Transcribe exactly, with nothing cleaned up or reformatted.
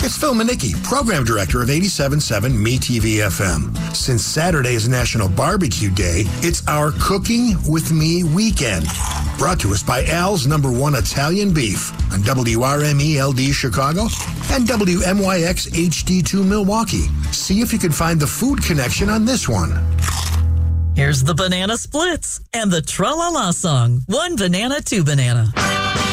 It's Phil Manicki, Program Director of eighty-seven point seven Me T V F M. Since Saturday is National Barbecue Day, it's our Cooking With Me weekend. Brought to us by Al's Number One Italian Beef on W R M E L D Chicago and W M Y X H D two Milwaukee. See if you can find the food connection on this one. Here's the Banana Splits and the Tra-La-La song, One Banana, Two Banana.